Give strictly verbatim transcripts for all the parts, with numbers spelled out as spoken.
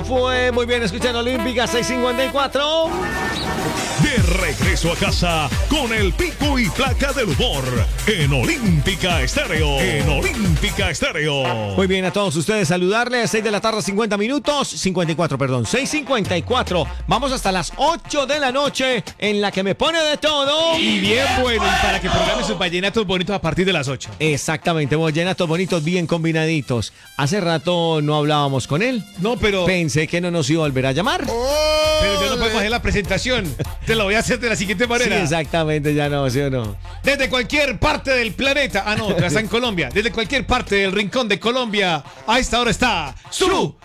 Eso fue muy bien, escuchando Olímpica seis cincuenta y cuatro. De regreso a casa con el pico y placa del humor en Olímpica Estéreo. En Olímpica Estéreo. Muy bien, a todos ustedes saludarles. seis de la tarde, cincuenta minutos. cincuenta y cuatro, perdón. seis cincuenta y cuatro. Vamos hasta las ocho de la noche en la que me pone de todo. Y bien bueno, y para que programe sus vallenatos bonitos a partir de las ocho. Exactamente, vallenatos bonitos, bien combinaditos. Hace rato no hablábamos con él. No, pero... Pensé que no nos iba a volver a llamar. Oh, pero yo no puedo hacer la presentación. Te lo voy a hacer de la siguiente manera. Sí, exactamente, ya no, ¿sí o no? Desde cualquier parte del planeta. Ah, no, está en Colombia. Desde cualquier parte del rincón de Colombia. A esta hora está su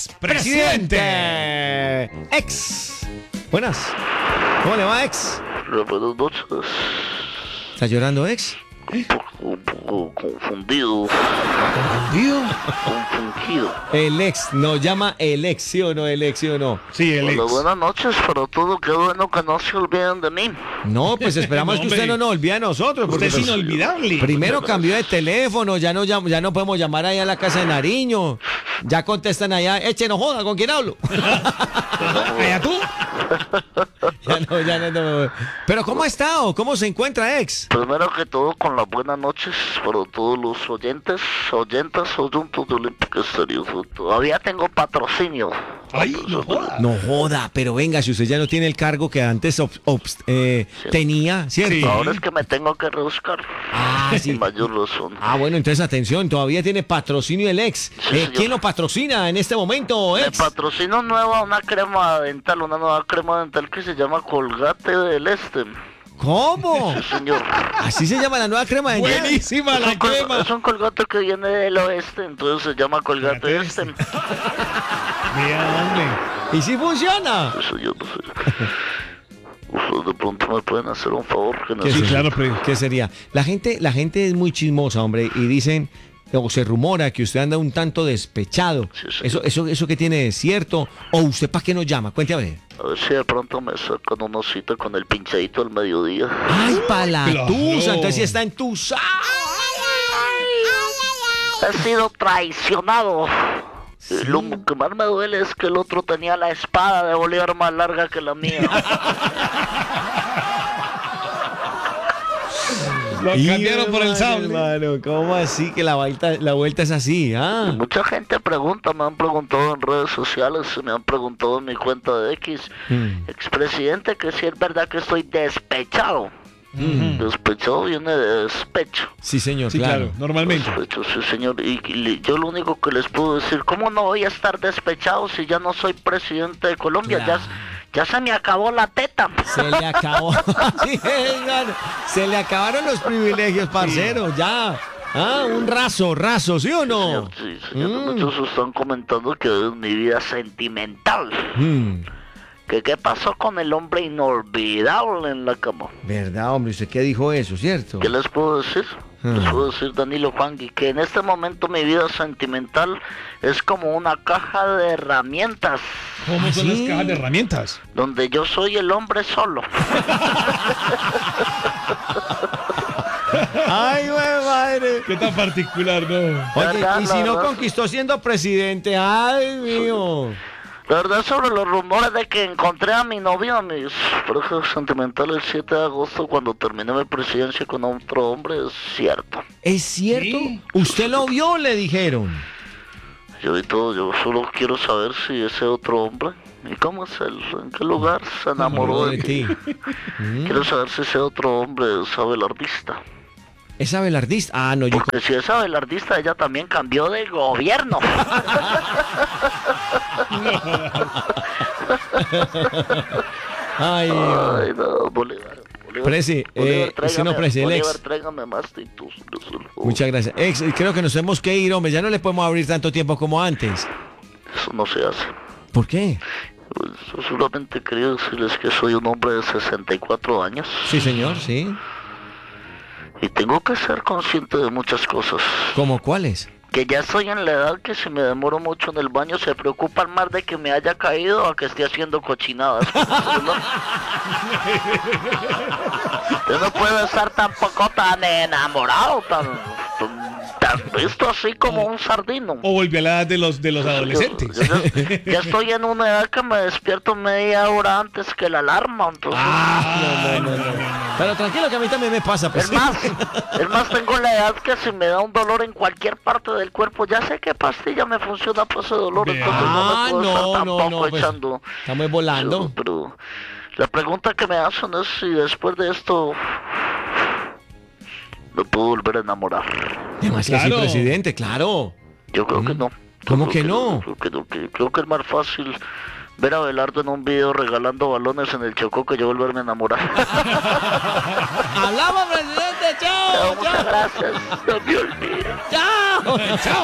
expresidente. Ex. Buenas. ¿Cómo le va, ex? Buenas noches. ¿Está llorando, ex? Un poco, un poco confundido. ¿Confundido? Confundido. El ex, nos llama el ex, ¿sí o no? El ex, ¿sí o no? Sí, el ex. Hola, buenas noches para todo. Qué bueno que no se olviden de mí. No, pues esperamos No, que usted hombre. no nos olvide a nosotros. Usted Porque es pues, inolvidable. primero cambió de teléfono, ya no, llam- ya no podemos llamar ahí a la casa de Nariño. Ya contestan allá, eche, no joda, ¿con quién hablo? ¿Allá tú? ya no, ya no, no. Pero ¿cómo ha estado? ¿Cómo se encuentra, ex? Primero que todo, con las buenas noches para todos los oyentes, oyentas, oyuntos de Olímpica Estéreo. Todavía tengo patrocinio. Ay, no joda. No joda, pero venga, si usted ya no tiene el cargo que antes ob- obst- eh, Sí. tenía, ¿cierto? Sí. Ahora es que me tengo que rebuscar. Ah, sí. Sin mayor razón. Ah, bueno, entonces atención, todavía tiene patrocinio el ex. Sí, Eh, señor. ¿Quién lo patrocina en este momento, Me ex? patrocino nueva una crema dental, una nueva crema dental que se llama Colgate del Este. ¿Cómo? Sí, señor. Así se llama la nueva crema de dientes. Buenísima Es la un, col- crema. es un colgate que viene del oeste, entonces se llama Colgate Colgate Este. Este. Mira, hombre. ¿Y si funciona? Eso yo no sé. Ustedes de pronto me pueden hacer un favor que ¿Qué Sí, necesito. claro, pero... ¿Qué sería? La gente, la gente es muy chismosa, hombre, y dicen, o se rumora que usted anda un tanto despechado. Sí, señor. Eso, eso, eso que tiene es cierto. O usted para qué nos llama, cuente a ver. A ver si de pronto me sacan una cita con el pinchadito al mediodía. Ay, pa' la Claro. tusa, entonces sí está en tusa. He sido traicionado. Y lo que más me duele es que el otro tenía la espada de Bolívar más larga que la mía. Lo cambiaron por el sable. Hermano, ¿cómo así que la vuelta, la vuelta es así? Ah. Mucha gente pregunta, me han preguntado en redes sociales, me han preguntado en mi cuenta de X, Mm. expresidente, que si es verdad que estoy despechado. Despechado viene de despecho. Sí, señor, Sí, claro, claro. normalmente. Despecho, sí, señor. Y, y yo lo único que les puedo decir, ¿cómo no voy a estar despechado si ya no soy presidente de Colombia? Claro. Ya, ya se me acabó la teta. Se le acabó. Sí, hermano. Se le acabaron los privilegios, parcero, ya. Ah, un raso, raso, ¿sí o no? Señor, sí, señor. Mm. Muchos están comentando que es mi vida sentimental. Mm. Que qué pasó con el hombre inolvidable en la cama. ¿Verdad, hombre? ¿Usted qué dijo eso, cierto? ¿Qué les puedo decir? Ah. Les puedo decir, Danilo Juangui, que en este momento mi vida sentimental es como una caja de herramientas, ¿Cómo son ¿sí? las cajas de herramientas? donde yo soy el hombre solo. Ay, güey, madre. Qué tan particular, ¿no? Oye, verdad, y si la no verdad. conquistó siendo presidente, ay, mío. La verdad, sobre los rumores de que encontré a mi novia, mis parejas sentimentales el siete de agosto, cuando terminé mi presidencia con otro hombre, es cierto. ¿Es cierto? Sí. ¿Usted lo vio? Le dijeron. Yo y todo, yo solo quiero saber si ese otro hombre, ¿y cómo es él? ¿En qué lugar se enamoró de ti? Quiero saber si ese otro hombre es abelardista. ¿Es abelardista? Ah, no, yo... Porque si es abelardista, ella también cambió de gobierno. Ay, Ay, no, Bolívar. Bolívar, Presi, eh, Bolívar, si no, tráigame- Presi, el ex. Bolívar, tráigame más titus. muchas gracias. Ex, creo que nos tenemos que ir, hombre. Ya no le podemos abrir tanto tiempo como antes. Eso no se hace. ¿Por qué? Pues, yo solamente quería decirles que soy un hombre de sesenta y cuatro años Sí, señor, sí. y tengo que ser consciente de muchas cosas. ¿Cómo cuáles? Que ya estoy en la edad que si me demoro mucho en el baño se preocupan más de que me haya caído a que esté haciendo cochinadas. ¿No? Yo no puedo estar tampoco tan enamorado, tan, tan, tan Visto así como un sardino. O volvió a la edad de los, de los adolescentes. Yo, yo, yo, ya estoy en una edad que me despierto media hora antes que la alarma, entonces... Ah, no, no, no, no. Pero tranquilo que a mí también me pasa. Pues. Es más, es más, tengo la edad que si me da un dolor en cualquier parte del cuerpo, ya sé qué pastilla me funciona para ese dolor, Vea. entonces no Ah, me puedo no, estar no, tampoco no, pues, echando... estamos volando. Pero la pregunta que me hacen es si después de esto me puedo volver a enamorar. Demasiado, Claro. sí, presidente, claro. Yo creo que no. Yo ¿Cómo creo que no? Creo que, no, que- creo que es más fácil ver a Abelardo en un video regalando balones en el Chocó que yo volverme a enamorar. Hablamos, presidente, chao. Chao, muchas gracias. No me olvides. Chao. Chao.